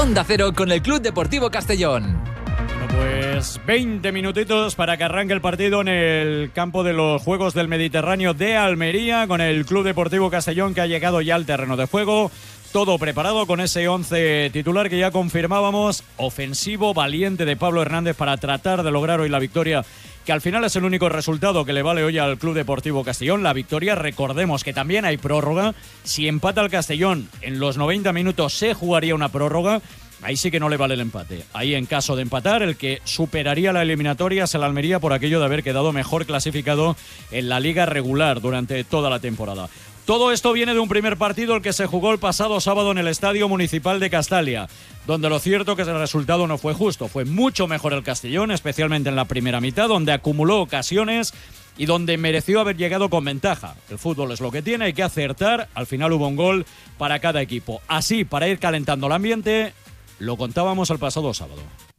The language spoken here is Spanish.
Onda Cero con el Club Deportivo Castellón. Pues 20 minutitos para que arranque el partido en el campo de los Juegos del Mediterráneo de Almería, con el Club Deportivo Castellón que ha llegado ya al terreno de juego. Todo preparado con ese 11 titular que ya confirmábamos, ofensivo, valiente de Pablo Hernández para tratar de lograr hoy la victoria, que al final es el único resultado que le vale hoy al Club Deportivo Castellón. La victoria, recordemos que también hay prórroga. Si empata el Castellón en los 90 minutos se jugaría una prórroga. Ahí sí que no le vale el empate. Ahí, en caso de empatar, el que superaría la eliminatoria es el Almería por aquello de haber quedado mejor clasificado en la liga regular durante toda la temporada. Todo esto viene de un primer partido, el que se jugó el pasado sábado en el Estadio Municipal de Castalia, donde lo cierto que el resultado no fue justo. Fue mucho mejor el Castellón, especialmente en la primera mitad, donde acumuló ocasiones y donde mereció haber llegado con ventaja. El fútbol es lo que tiene, hay que acertar. Al final hubo un gol para cada equipo. Así, para ir calentando el ambiente, lo contábamos el pasado sábado.